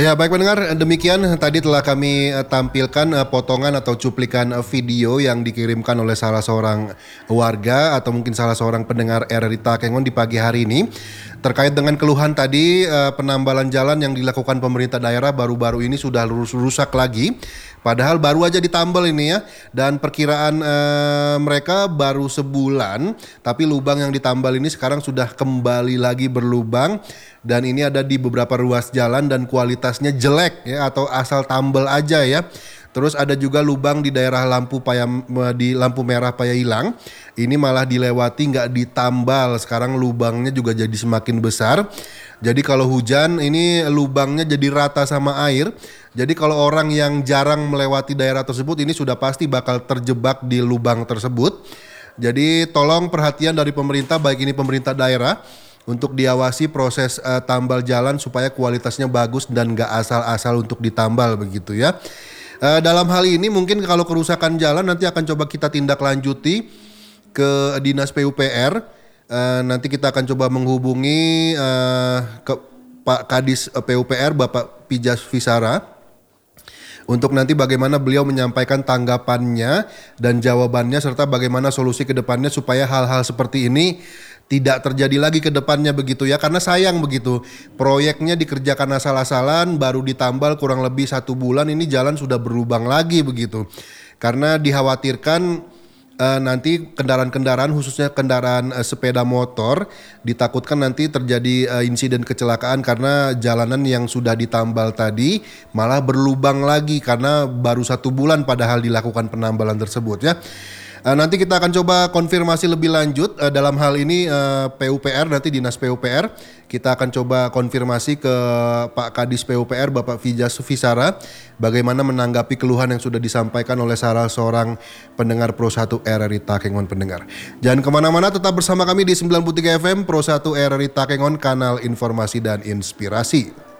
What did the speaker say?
Ya baik pendengar, demikian tadi telah kami tampilkan potongan atau cuplikan video yang dikirimkan oleh salah seorang warga atau mungkin salah seorang pendengar RRI Takengon di pagi hari ini terkait dengan keluhan tadi penambalan jalan yang dilakukan pemerintah daerah baru-baru ini sudah rusak lagi. Padahal baru aja ditambal ini ya, dan perkiraan mereka baru sebulan, tapi lubang yang ditambal ini sekarang sudah kembali lagi berlubang, dan ini ada di beberapa ruas jalan dan kualitasnya jelek ya, atau asal tambal aja ya. Terus ada juga lubang di daerah di lampu merah Payailang. Ini malah dilewati nggak ditambal. Sekarang lubangnya juga jadi semakin besar. Jadi kalau hujan ini lubangnya jadi rata sama air. Jadi kalau orang yang jarang melewati daerah tersebut ini sudah pasti bakal terjebak di lubang tersebut. Jadi tolong perhatian dari pemerintah, baik ini pemerintah daerah, untuk diawasi proses tambal jalan supaya kualitasnya bagus dan nggak asal-asal untuk ditambal begitu ya. Dalam hal ini mungkin kalau kerusakan jalan nanti akan coba kita tindak lanjuti ke Dinas PUPR. Nanti kita akan coba menghubungi ke Pak Kadis PUPR Bapak Pijas Visara untuk nanti bagaimana beliau menyampaikan tanggapannya dan jawabannya serta bagaimana solusi ke depannya supaya hal-hal seperti ini tidak terjadi lagi ke depannya begitu ya, karena sayang begitu proyeknya dikerjakan asal-asalan baru ditambal kurang lebih 1 bulan ini jalan sudah berlubang lagi begitu, karena dikhawatirkan nanti kendaraan-kendaraan khususnya kendaraan sepeda motor ditakutkan nanti terjadi insiden kecelakaan karena jalanan yang sudah ditambal tadi malah berlubang lagi karena baru 1 bulan padahal dilakukan penambalan tersebut ya. Nanti kita akan coba konfirmasi lebih lanjut dalam hal ini PUPR, nanti Dinas PUPR kita akan coba konfirmasi ke Pak Kadis PUPR Bapak Pijas Visara bagaimana menanggapi keluhan yang sudah disampaikan oleh salah seorang pendengar Pro 1 RRI Takengon pendengar. Jangan kemana-mana, tetap bersama kami di 93 FM Pro 1 RRI Takengon, kanal informasi dan inspirasi.